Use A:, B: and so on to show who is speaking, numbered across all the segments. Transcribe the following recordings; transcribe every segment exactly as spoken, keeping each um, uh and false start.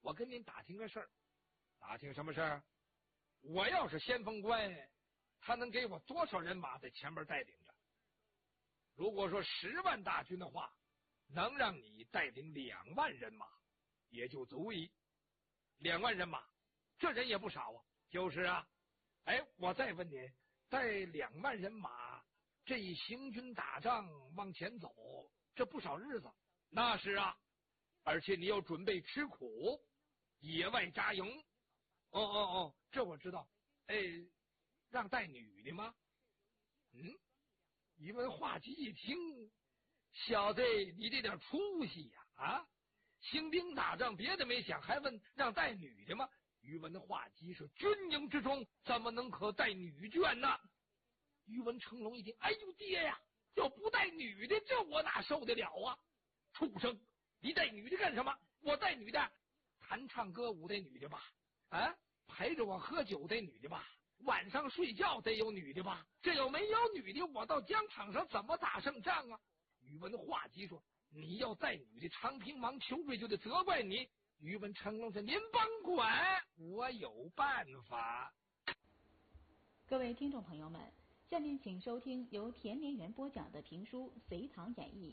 A: 我跟您打听个事儿。打听什么事儿？我要是先锋官，他能给我多少人马在前面带领着？如果说十万大军的话，能让你带领两万人马，也就足以。两万人马，这人也不少啊。就是啊，哎，我再问您，带两万人马，这一行军打仗往前走，这不少日子。那是啊，而且你要准备吃苦，野外扎营。哦哦哦，这我知道。哎，让带女的吗？嗯，宇文化及一听，小子，你这点出息呀！啊，行兵打仗别的没想，还问让带女的吗？宇文化及说：“军营之中怎么能可带女眷呢？”宇文成龙一听，哎呦爹呀，要不带女的，这我哪受得了啊！畜生，你带女的干什么？我带女的，弹唱歌舞的女的吧？啊，陪着我喝酒的女的吧？晚上睡觉得有女的吧？这要没有女的，我到疆场上怎么打胜仗啊？宇文化及说：“你要带女的，长平王裘瑞就得责怪你。”宇文成龙说：“您甭管，我有办法。”
B: 各位听众朋友们，下面请收听由田连元播讲的评书《隋唐演义》。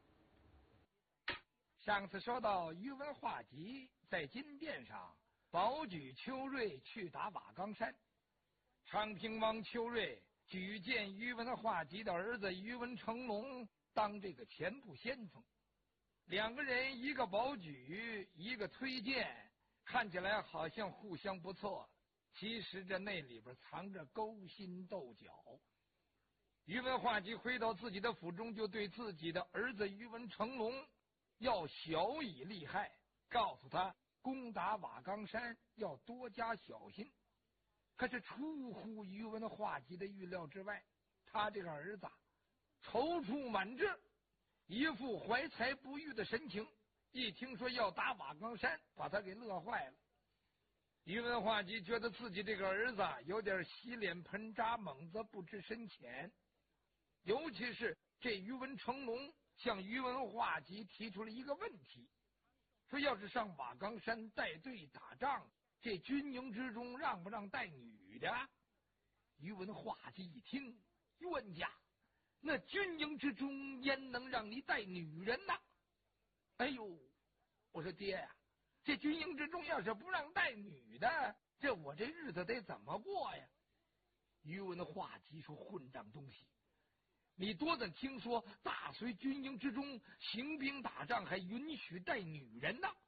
A: 上次说到宇文化及在金殿上保举丘瑞去打瓦岗山，长平王丘瑞举荐宇文化及的儿子宇文成龙当这个前部先锋。两个人一个保举，一个推荐，看起来好像互相不错，其实这那里边藏着勾心斗角。宇文化及回到自己的府中，就对自己的儿子宇文成龙要小以利害，告诉他攻打瓦岗山要多加小心。可是出乎宇文化及的预料之外，他这个儿子踌躇满志，一副怀才不遇的神情，一听说要打瓦岗山，把他给乐坏了。宇文化及觉得自己这个儿子有点洗脸盆扎猛子，不知深浅。尤其是这宇文成龙向宇文化及提出了一个问题，说要是上瓦岗山带队打仗，这军营之中让不让带女的？宇文化及一听，冤家，那军营之中焉能让你带女人呢？哎呦，我说爹呀、啊，这军营之中要是不让带女的，这我这日子得怎么过呀？宇文化及说：“混账东西，你多怎听说大隋军营之中行兵打仗还允许带女人呢？